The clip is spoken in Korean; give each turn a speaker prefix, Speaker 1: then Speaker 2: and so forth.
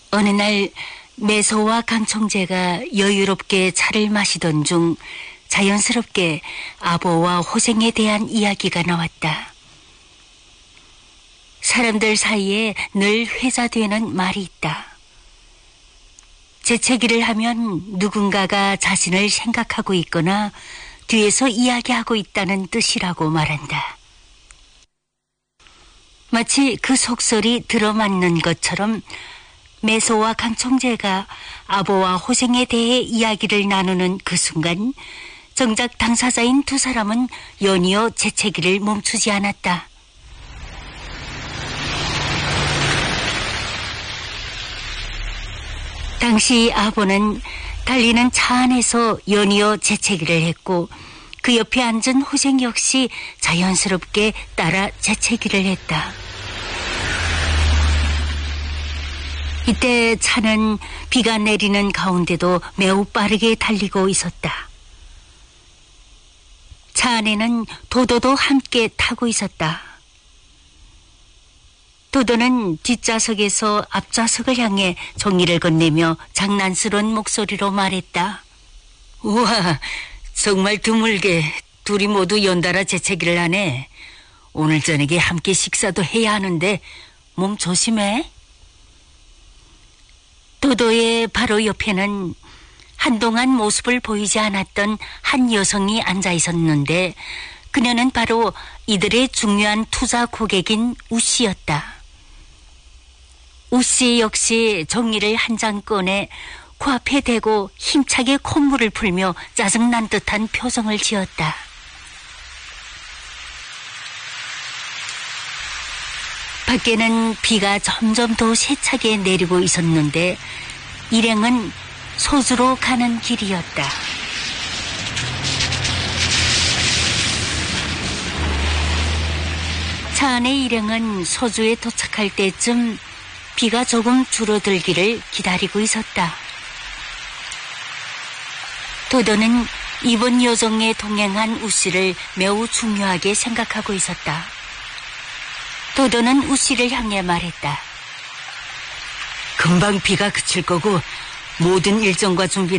Speaker 1: 어느 날 매소와 강총재가 여유롭게 차를 마시던 중 자연스럽게 아보와 호생에 대한 이야기가 나왔다. 사람들 사이에 늘 회자되는 말이 있다. 재채기를 하면 누군가가 자신을 생각하고 있거나 뒤에서 이야기하고 있다는 뜻이라고 말한다. 마치 그 속설이 들어맞는 것처럼 매소와 강총재가 아보와 호생에 대해 이야기를 나누는 그 순간 정작 당사자인 두 사람은 연이어 재채기를 멈추지 않았다. 당시 아보는 달리는 차 안에서 연이어 재채기를 했고 그 옆에 앉은 호생 역시 자연스럽게 따라 재채기를 했다. 이때 차는 비가 내리는 가운데도 매우 빠르게 달리고 있었다. 차 안에는 도도도 함께 타고 있었다. 도도는 뒷좌석에서 앞좌석을 향해 종이를 건네며 장난스러운 목소리로 말했다. 우와, 정말 드물게 둘이 모두 연달아 재채기를 하네. 오늘 저녁에 함께 식사도 해야 하는데 몸 조심해. 도도의 바로 옆에는 한동안 모습을 보이지 않았던 한 여성이 앉아 있었는데 그녀는 바로 이들의 중요한 투자 고객인 우씨였다. 우씨 역시 종이를 한 장 꺼내 코앞에 대고 힘차게 콧물을 풀며 짜증난 듯한 표정을 지었다. 밖에는 비가 점점 더 세차게 내리고 있었는데 일행은 소주로 가는 길이었다. 차 안의 일행은 소주에 도착할 때쯤 비가 조금 줄어들기를 기다리고 있었다. 도도는 이번 여정에 동행한 우씨를 매우 중요하게 생각하고 있었다. 도도는 우씨를 향해 말했다. 금방 비가 그칠 거고 모든 일정과 준비